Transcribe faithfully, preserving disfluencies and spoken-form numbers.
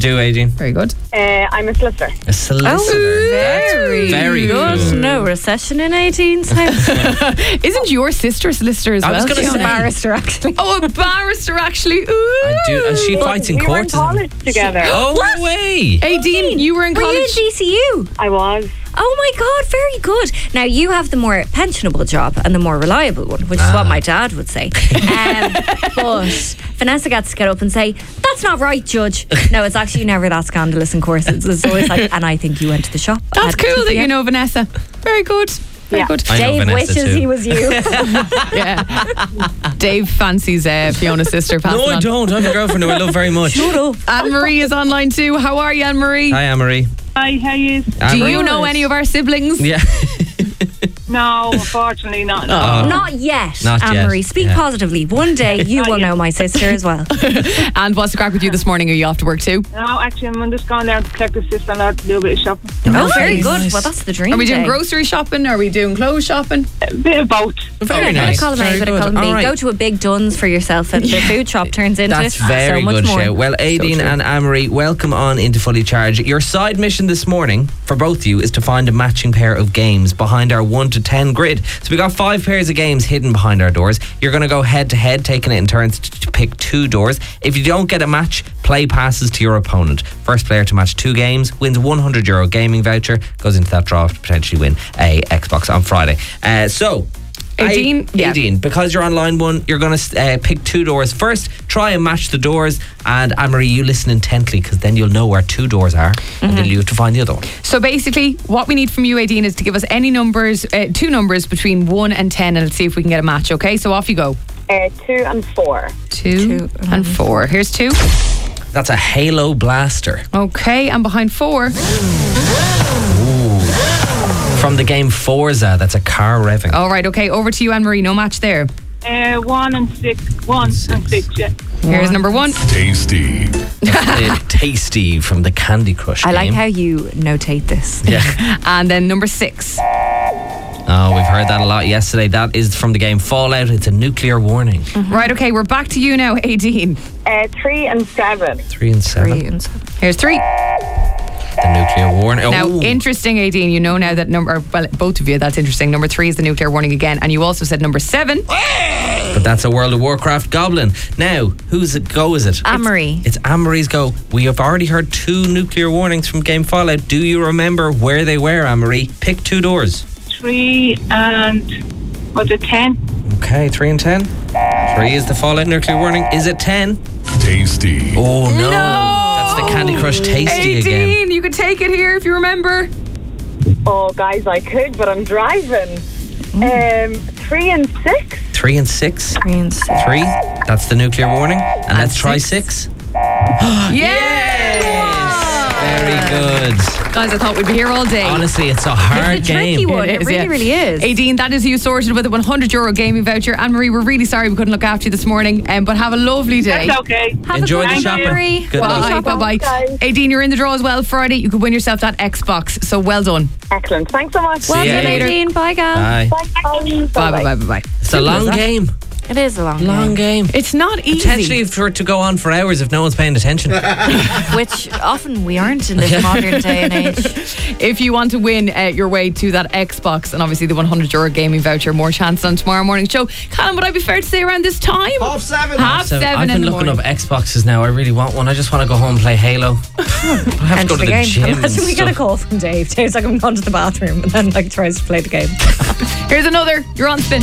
do, Aideen? Very good. Uh, I'm a solicitor. A solicitor. Oh, very, very good. good. No recession in eighteen. Isn't your sister a solicitor as I well? was going to Fiona? say. Barrister, actually. Oh, a barrister, actually. Ooh. I do, and she But fights in we were court. in isn't it? college together. Oh, no way. Aideen, you were in Were you in college. G C U? I was. Oh my God, very good. Now you have the more pensionable job and the more reliable one, which is what my dad would say. Um, but Vanessa gets to get up and say, "That's not right, Judge." No, it's actually never that scandalous in course. It's, it's always like, and I think you went to the shop. That's at cool two that p.m. you know Vanessa. Very good. Very Yeah. good. I know Dave Vanessa wishes too. he was you. Yeah. Dave fancies uh, Fiona's sister. Pass No, it I on. don't. I have a girlfriend who I love very much. Anne Marie is online too. How are you, Anne Marie? Hi, Anne-Marie. Hi, how are you? Do Anne-Marie? you know any of our siblings? Yeah. No, unfortunately not. No. Oh. Not yet, Not yet. Anne-Marie. Speak Yeah. positively. One day you will know my sister as well. And what's the crack with you this morning? Are you off to work too? No, actually, I'm just going down to collect the sister and out to do a bit of shopping. Oh, very good. nice. Well, that's the dream. Are we doing day. grocery shopping? Are we doing clothes shopping? A bit of both. Very Bit of nice. column A, Very bit of good. column B. All right. Go to a big Dunn's for yourself, and the food shop turns into That's very so much good more. shout. Well, Aideen and Anne-Marie, welcome on into Fully Charged. Your side mission this morning for both of you is to find a matching pair of games behind our one to ten grid. So we got five pairs of games hidden behind our doors. You're going to go head to head, taking it in turns to, to pick two doors. If you don't get a match, play passes to your opponent. First player to match two games wins a one hundred euro gaming voucher, goes into that draw to potentially win a Xbox on Friday. Uh, so... Aideen, I, yeah. Aideen, because you're on line one, you're going to uh, pick two doors. First, try and match the doors. And Anne-Marie, you listen intently, because then you'll know where two doors are, and then you have to find the other one. So basically, what we need from you, Aideen, is to give us any numbers, uh, two numbers between one and ten, and let's see if we can get a match. Okay, so off you go. Uh, two and four. Two, Two and four. Here's two. That's a Halo Blaster Okay, and behind four. from the game Forza. That's a car revving. All right, okay, over to you, Anne Marie. No match there. Uh, one and six. One and six, yeah. Here's number one. Tasty. Uh, Tasty from the Candy Crush I game. like how you notate this. Yeah. And then number six. Oh, we've heard that a lot yesterday. That is from the game Fallout. It's a nuclear warning. Right, okay, we're back to you now, Aideen. Uh, three and seven. Three and seven. Three and seven. Here's three. The nuclear warning. Oh. Now, interesting, Aideen, you know now that number, well, both of you, that's interesting. Number three is the nuclear warning again. And you also said number seven. But that's a World of Warcraft goblin. Now, whose go is it? Anne-Marie. It's Anne-Marie's go. We have already heard two nuclear warnings from game Fallout. Do you remember where they were, Anne-Marie? Pick two doors. Three and, was it ten? Okay, three and ten. Three is the Fallout nuclear warning. Is it ten? Tasty. Oh, no. That's the Candy Crush Tasty again. Aideen, you could take it here if you remember. Oh, guys, I could, but I'm driving. Um, three and six. Three and six. Three and six. Three. That's the nuclear warning. And, let's try six. Yes! Very good. Guys, I thought we'd be here all day. Honestly, it's a hard It's a tricky game. one. It, is, really, yeah. really is. Aideen, that is you sorted with a one hundred euro gaming voucher. Anne-Marie, we're really sorry we couldn't look after you this morning, um, but have a lovely day. That's okay. Have Enjoy a the good shopping. Anne-Marie. Good luck. Bye, bye, bye. Guys. Aideen, you're in the draw as well Friday. You could win yourself that Xbox. So well done. Excellent. Thanks so much. Well See ya, done, Aideen. Aideen. Bye, gal. Bye. Bye. Bye, bye, bye, bye, bye. It's a long game. It is a long, Long game. It's not easy. Potentially for it to go on for hours if no one's paying attention. game, which often we aren't in this modern day and age. If you want to win uh, your way to that Xbox and obviously the one hundred euro gaming voucher, more chance on tomorrow morning show. Callum, would I be fair to say around this time? Half seven. Half So seven I've in been the looking morning. up Xboxes now. I really want one. I just want to go home and play Halo. I have to go to the, game. gym and Imagine we get a stuff. call from Dave. Dave's like, I'm going to the bathroom, and then like tries to play the game. Here's another. You're on spin.